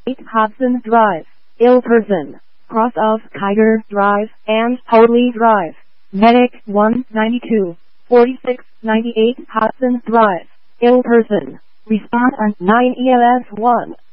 8 Hudson Drive, Ilperson, cross of Kiger Drive and Hoadley Drive. Medic 192, 4698 Hudson Drive, Ilperson. Respond on 9 ELS 1.